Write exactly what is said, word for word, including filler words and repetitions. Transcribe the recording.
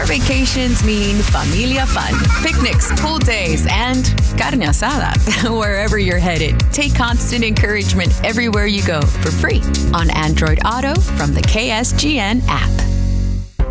vacations mean familia fun, picnics, pool days, and carne asada. Wherever you're headed, take Constant Encouragement everywhere you go for free on Android Auto from the K S G N app.